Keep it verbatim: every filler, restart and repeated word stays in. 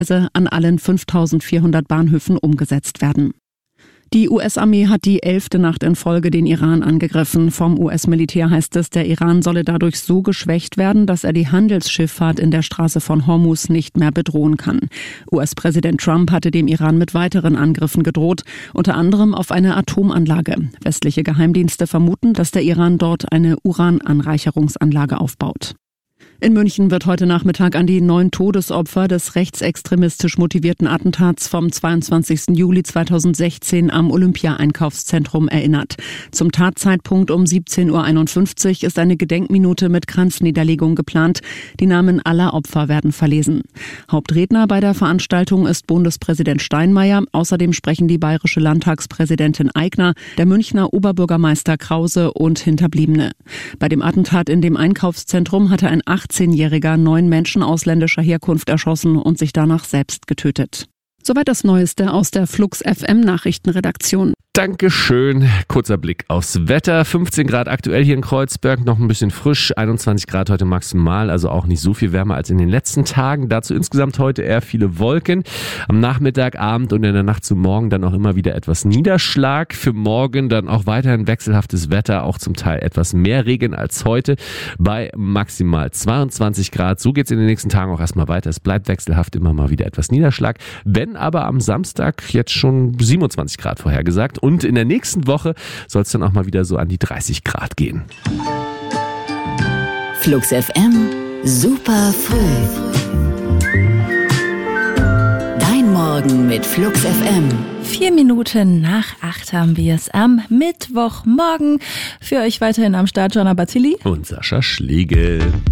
an allen fünftausendvierhundert Bahnhöfen umgesetzt werden. Die U S-Armee hat die elfte Nacht in Folge den Iran angegriffen. Vom U S-Militär heißt es, der Iran solle dadurch so geschwächt werden, dass er die Handelsschifffahrt in der Straße von Hormuz nicht mehr bedrohen kann. U S-Präsident Trump hatte dem Iran mit weiteren Angriffen gedroht, unter anderem auf eine Atomanlage. Westliche Geheimdienste vermuten, dass der Iran dort eine Urananreicherungsanlage aufbaut. In München wird heute Nachmittag an die neun Todesopfer des rechtsextremistisch motivierten Attentats vom zweiundzwanzigsten Juli zweitausendsechzehn am Olympia-Einkaufszentrum erinnert. Zum Tatzeitpunkt um siebzehn Uhr einundfünfzig ist eine Gedenkminute mit Kranzniederlegung geplant. Die Namen aller Opfer werden verlesen. Hauptredner bei der Veranstaltung ist Bundespräsident Steinmeier. Außerdem sprechen die bayerische Landtagspräsidentin Aigner, der Münchner Oberbürgermeister Krause und Hinterbliebene. Bei dem Attentat in dem Einkaufszentrum hatte ein achtzehnjähriger neun Menschen ausländischer Herkunft erschossen und sich danach selbst getötet. Soweit das Neueste aus der Flux F M Nachrichtenredaktion. Dankeschön. Kurzer Blick aufs Wetter. fünfzehn Grad aktuell hier in Kreuzberg, noch ein bisschen frisch. einundzwanzig Grad heute maximal, also auch nicht so viel wärmer als in den letzten Tagen. Dazu insgesamt heute eher viele Wolken. Am Nachmittag, Abend und in der Nacht zu morgen dann auch immer wieder etwas Niederschlag. Für morgen dann auch weiterhin wechselhaftes Wetter, auch zum Teil etwas mehr Regen als heute bei maximal zweiundzwanzig Grad. So geht's in den nächsten Tagen auch erstmal weiter. Es bleibt wechselhaft, immer mal wieder etwas Niederschlag. Wenn aber am Samstag jetzt schon siebenundzwanzig Grad vorhergesagt. Und in der nächsten Woche soll es dann auch mal wieder so an die dreißig Grad gehen. Flux F M, super früh. Dein Morgen mit Flux F M. Vier Minuten nach acht haben wir es am Mittwochmorgen. Für euch weiterhin am Start Gianna Battili und Sascha Schlegel.